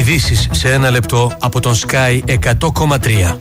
Ειδήσεις σε ένα λεπτό από τον Sky 100,3.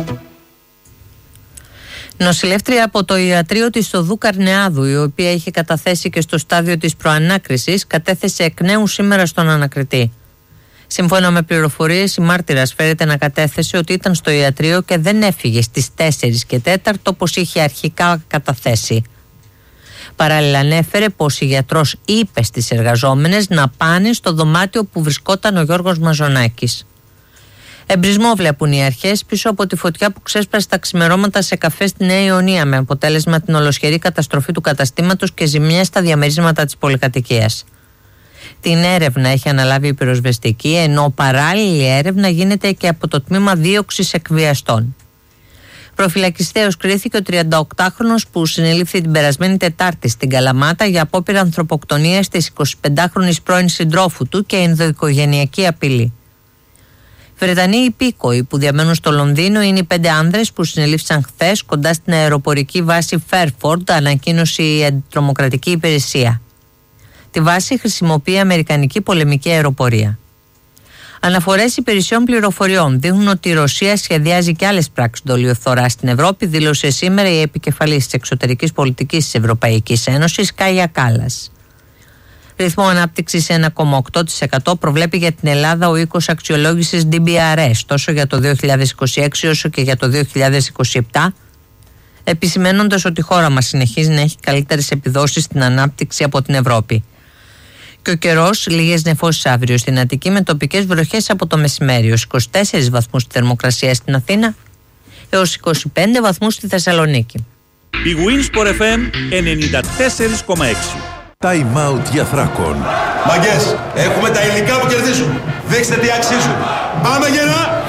Νοσηλεύτρια από το ιατρείο της Οδού Καρνεάδου, η οποία είχε καταθέσει και στο στάδιο της προανάκρισης, κατέθεσε εκ νέου σήμερα στον ανακριτή. Σύμφωνα με πληροφορίες, η μάρτυρας φέρεται να κατέθεσε ότι ήταν στο ιατρείο και δεν έφυγε στις 4 και 4 όπως είχε αρχικά καταθέσει. Παράλληλα ανέφερε πως η γιατρός είπε στις εργαζόμενες να πάνε στο δωμάτιο που βρισκόταν ο Γιώργος Μαζονάκης. Εμπρισμό βλέπουν οι αρχές πίσω από τη φωτιά που ξέσπασε τα ξημερώματα σε καφέ στη Νέα Ιωνία, με αποτέλεσμα την ολοσχερή καταστροφή του καταστήματος και ζημιές στα διαμερίσματα της πολυκατοικίας. Την έρευνα έχει αναλάβει η πυροσβεστική, ενώ παράλληλη έρευνα γίνεται και από το τμήμα δίωξης εκβιαστών. Προφυλακιστέως κρίθηκε ο 38χρονος που συνελήφθη την περασμένη Τετάρτη στην Καλαμάτα για απόπειρα ανθρωποκτονίας της 25χρονης πρώην συντρόφου του και ενδοοικογενειακή απειλή. Βρετανοί υπήκοοι που διαμένουν στο Λονδίνο είναι οι 5 άνδρες που συνελήφθησαν χθες κοντά στην αεροπορική βάση Φέρφορντ, ανακοίνωσε η αντιτρομοκρατική υπηρεσία. Τη βάση χρησιμοποιεί η Αμερικανική πολεμική αεροπορία. Αναφορές υπηρεσιών πληροφοριών δείχνουν ότι η Ρωσία σχεδιάζει και άλλες πράξεις δολιοφθοράς στην Ευρώπη, δήλωσε σήμερα η επικεφαλής της εξωτερικής πολιτικής της Ευρωπαϊκής Ένωσης, Κάγια Κάλλας. Ρυθμό ανάπτυξης 1,8% προβλέπει για την Ελλάδα ο οίκος αξιολόγησης DBRS, τόσο για το 2026 όσο και για το 2027, επισημαίνοντας ότι η χώρα μας συνεχίζει να έχει καλύτερες επιδόσεις στην ανάπτυξη από την Ευρώπη. Και ο καιρός, λίγες νεφώσεις αύριο στην Αττική με τοπικές βροχές από το μεσημέρι, ως 24 βαθμούς στη θερμοκρασία στην Αθήνα έως 25 βαθμούς στη Θεσσαλονίκη. Η Winsport FM 94,6. Time out για Θράκον. Μαγκές, έχουμε τα υλικά που κερδίζουν. Δείξτε τι αξίζουν. Πάμε γερά!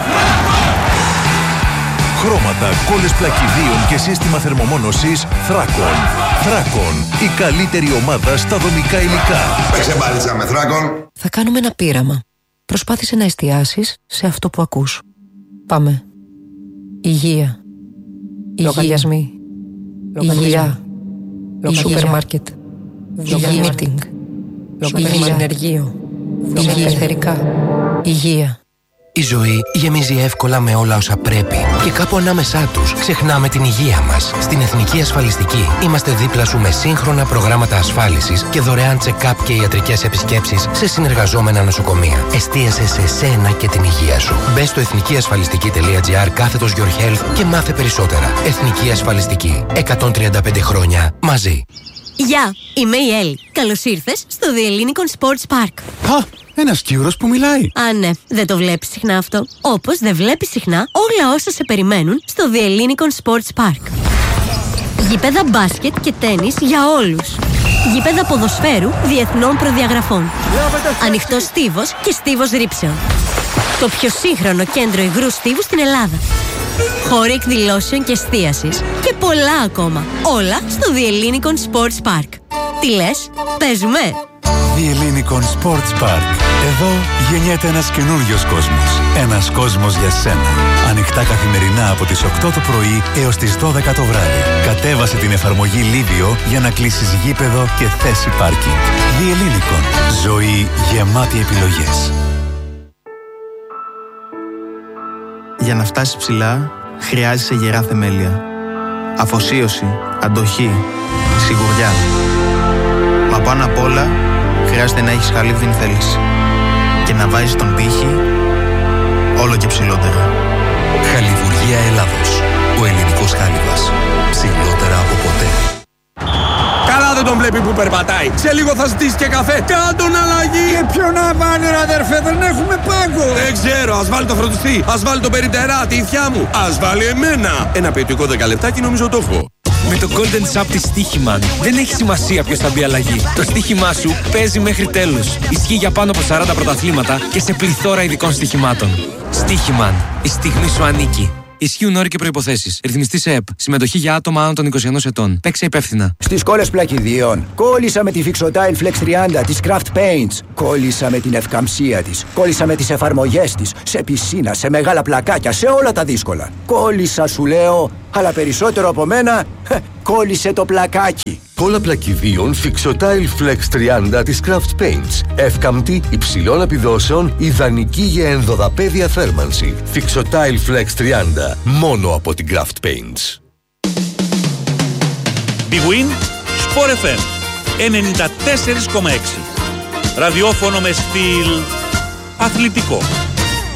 Χρώματα, κόλλες πλακιδίων και σύστημα θερμομόνωσης Θράκον. Θράκον, η καλύτερη ομάδα στα δομικά υλικά. Παίξε μπάλιτσα με Θράκον. Θα κάνουμε ένα πείραμα. Προσπάθησε να εστιάσεις σε αυτό που ακούς. Πάμε. Υγεία. Λογαριασμοί. Υγεία. Σούπερ μάρκετ. Meeting. Ενεργείο. Εθερικά. Υγεία. Η ζωή γεμίζει εύκολα με όλα όσα πρέπει και κάπου ανάμεσά τους ξεχνάμε την υγεία μας. Στην Εθνική Ασφαλιστική είμαστε δίπλα σου με σύγχρονα προγράμματα ασφάλισης και δωρεάν check-up και ιατρικές επισκέψεις σε συνεργαζόμενα νοσοκομεία. Εστίασε σε σένα και την υγεία σου. Μπες στο εθνικιασφαλιστική.gr/Your Health και μάθε περισσότερα. Εθνική Ασφαλιστική. 135 χρόνια μαζί. Γεια, είμαι η Έλλη. Καλώς ήρθες στο The Ellinikon Sports Park. Ένας Κύρος που μιλάει. Α, ναι, δεν το βλέπεις συχνά αυτό. Όπως δεν βλέπεις συχνά όλα όσα σε περιμένουν στο The Ellinikon Sports Park. Γήπεδα μπάσκετ και τένις για όλους. Γήπεδα ποδοσφαίρου διεθνών προδιαγραφών. Ανοιχτός στίβος και στίβος ρήψεων. Το πιο σύγχρονο κέντρο υγρού στίβου στην Ελλάδα. Χώροι εκδηλώσεων και εστίασης και πολλά ακόμα. Όλα στο The Ellinikon Sports Park. Τι λες, παίζουμε? The Ellinikon Sports Park. Εδώ γεννιέται ένας καινούριος κόσμος. Ένας κόσμος για σένα. Ανοιχτά καθημερινά από τις 8 το πρωί έως τις 12 το βράδυ. Κατέβασε την εφαρμογή Livio για να κλείσεις γήπεδο και θέση πάρκινγκ. The Ellinikon. Ζωή γεμάτη επιλογές. Για να φτάσεις ψηλά, χρειάζεσαι γερά θεμέλια. Αφοσίωση, αντοχή, σιγουριά. Μα πάνω απ' όλα, χρειάζεται να έχεις χαλίβδιν θέληση. Και να βάζεις τον πύχη όλο και ψηλότερα. Χαλιβουργία Ελλάδος. Ο ελληνικός χάλιβας. Ψηλότερα από ποτέ. Καλά δεν τον βλέπει που περπατάει. Σε λίγο θα ζητήσει και καφέ. Κάντον αλλαγή. Και ποιο να βάλει ρε αδερφέ, δεν έχουμε πάγκο. Δεν ξέρω, ας βάλει το φροντιστή. Ας βάλει το περιπτερά, τη ηθιά μου. Ας βάλει εμένα. Ένα ποιοτικό 10 λεπτάκι νομίζω το έχω. Με το Golden Shop της Στοίχημαν δεν έχει σημασία ποιος θα μπει αλλαγή. Το στοίχημά σου παίζει μέχρι τέλους. Ισχύει για πάνω από 40 πρωταθλήματα και σε πληθώρα ειδικών στοιχημάτων. Στοίχημαν. Η στιγμή σου ανήκει. Ισχύουν όροι και προϋποθέσεις. Ρυθμιστής ΕΕΠ. Συμμετοχή για άτομα άνω των 21 ετών. Παίξε υπεύθυνα. Στις κόλλες πλακιδίων. Κόλλησα με τη Fixotile Flex 30 της Craft Paints. Κόλλησα με την ευκαμψία της. Κόλλησα με τις εφαρμογές της. Σε πισίνα, σε μεγάλα πλακάκια, σε όλα τα δύσκολα. Κόλλησα σου λέω, αλλά περισσότερο από μένα, κόλλησε το πλακάκι. Κόλλα πλακιδίων Fixotile Flex 30 της Craft Paints. Εύκαμπτη, υψηλών επιδόσεων, ιδανική για ενδοδαπέδια θέρμανση. Fixotile Flex 30. Μόνο από την Craft Paints. Big Win Sport FM 94,6. Ραδιόφωνο με στυλ αθλητικό.